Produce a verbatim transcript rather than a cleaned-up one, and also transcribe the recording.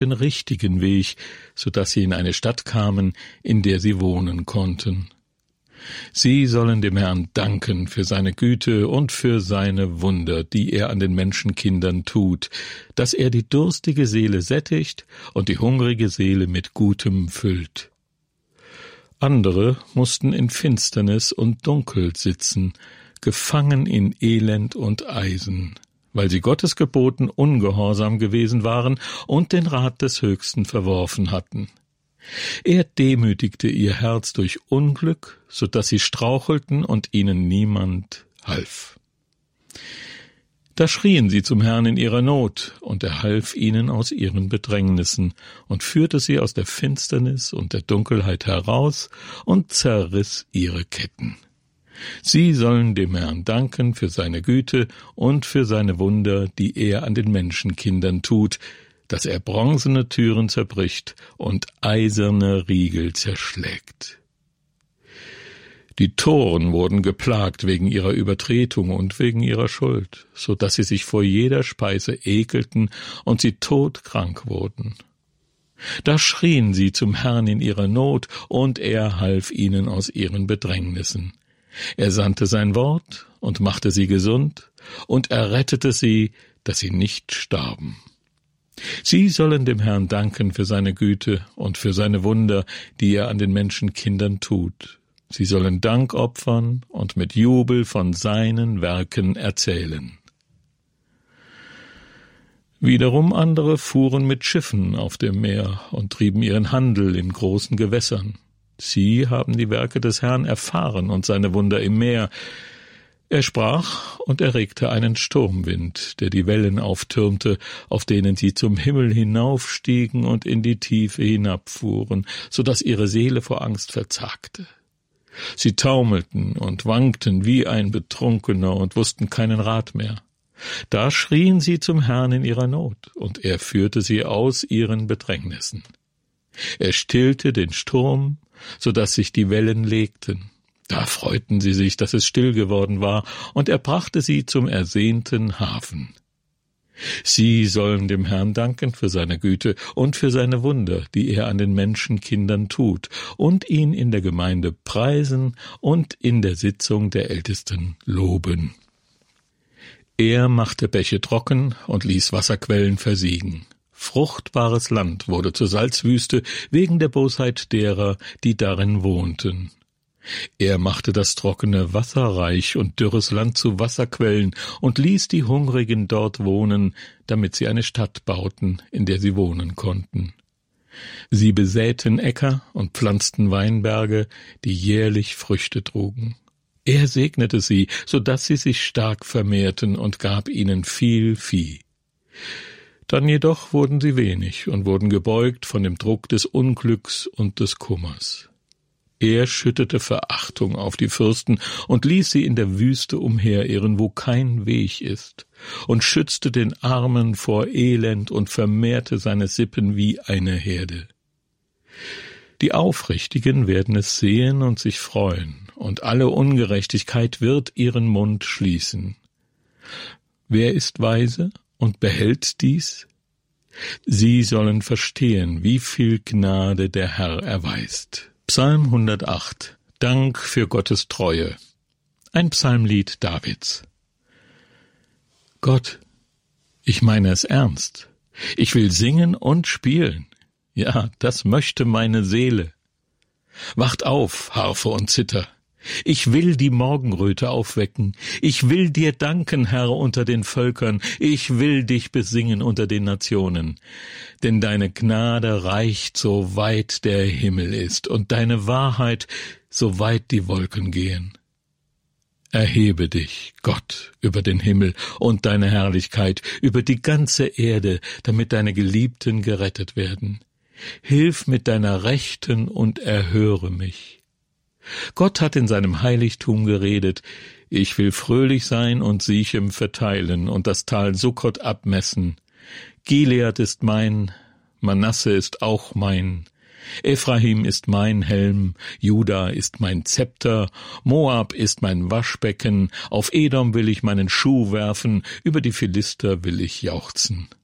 den richtigen Weg, so dass sie in eine Stadt kamen, in der sie wohnen konnten. Sie sollen dem Herrn danken für seine Güte und für seine Wunder, die er an den Menschenkindern tut, dass er die durstige Seele sättigt und die hungrige Seele mit Gutem füllt. Andere mussten in Finsternis und Dunkel sitzen, gefangen in Elend und Eisen, weil sie Gottes Geboten ungehorsam gewesen waren und den Rat des Höchsten verworfen hatten. Er demütigte ihr Herz durch Unglück, so dass sie strauchelten und ihnen niemand half. Da schrien sie zum Herrn in ihrer Not, und er half ihnen aus ihren Bedrängnissen und führte sie aus der Finsternis und der Dunkelheit heraus und zerriss ihre Ketten. Sie sollen dem Herrn danken für seine Güte und für seine Wunder, die er an den Menschenkindern tut, dass er bronzene Türen zerbricht und eiserne Riegel zerschlägt. Die Toren wurden geplagt wegen ihrer Übertretung und wegen ihrer Schuld, so dass sie sich vor jeder Speise ekelten und sie todkrank wurden. Da schrien sie zum Herrn in ihrer Not, und er half ihnen aus ihren Bedrängnissen. Er sandte sein Wort und machte sie gesund und errettete sie, dass sie nicht starben. Sie sollen dem Herrn danken für seine Güte und für seine Wunder, die er an den Menschenkindern tut. Sie sollen Dank opfern und mit Jubel von seinen Werken erzählen. Wiederum andere fuhren mit Schiffen auf dem Meer und trieben ihren Handel in großen Gewässern. Sie haben die Werke des Herrn erfahren und seine Wunder im Meer. Er sprach und erregte einen Sturmwind, der die Wellen auftürmte, auf denen sie zum Himmel hinaufstiegen und in die Tiefe hinabfuhren, so dass ihre Seele vor Angst verzagte. Sie taumelten und wankten wie ein Betrunkener und wussten keinen Rat mehr. Da schrien sie zum Herrn in ihrer Not, und er führte sie aus ihren Bedrängnissen. Er stillte den Sturm, so dass sich die Wellen legten. Da freuten sie sich, dass es still geworden war, und er brachte sie zum ersehnten Hafen. Sie sollen dem Herrn danken für seine Güte und für seine Wunder, die er an den Menschenkindern tut, und ihn in der Gemeinde preisen und in der Sitzung der Ältesten loben. Er machte Bäche trocken und ließ Wasserquellen versiegen. Fruchtbares Land wurde zur Salzwüste wegen der Bosheit derer, die darin wohnten. Er machte das trockene Wasser reich und dürres Land zu Wasserquellen und ließ die Hungrigen dort wohnen, damit sie eine Stadt bauten, in der sie wohnen konnten. Sie besäten Äcker und pflanzten Weinberge, die jährlich Früchte trugen. Er segnete sie, so dass sie sich stark vermehrten, und gab ihnen viel Vieh. Dann jedoch wurden sie wenig und wurden gebeugt von dem Druck des Unglücks und des Kummers. Er schüttete Verachtung auf die Fürsten und ließ sie in der Wüste umherirren, wo kein Weg ist, und schützte den Armen vor Elend und vermehrte seine Sippen wie eine Herde. Die Aufrichtigen werden es sehen und sich freuen, und alle Ungerechtigkeit wird ihren Mund schließen. Wer ist weise und behält dies? Sie sollen verstehen, wie viel Gnade der Herr erweist. Psalm hundertacht. Dank für Gottes Treue. Ein Psalmlied Davids. Gott, ich meine es ernst. Ich will singen und spielen. Ja, das möchte meine Seele. Wacht auf, Harfe und Zither. Ich will die Morgenröte aufwecken. Ich will dir danken, Herr, unter den Völkern. Ich will dich besingen unter den Nationen. Denn deine Gnade reicht, so weit der Himmel ist, und deine Wahrheit, so weit die Wolken gehen. Erhebe dich, Gott, über den Himmel und deine Herrlichkeit, über die ganze Erde, damit deine Geliebten gerettet werden. Hilf mit deiner Rechten und erhöre mich. Gott hat in seinem Heiligtum geredet, ich will fröhlich sein und Sichem verteilen und das Tal Sukkot abmessen. Gilead ist mein, Manasse ist auch mein, Ephraim ist mein Helm, Juda ist mein Zepter, Moab ist mein Waschbecken, auf Edom will ich meinen Schuh werfen, über die Philister will ich jauchzen.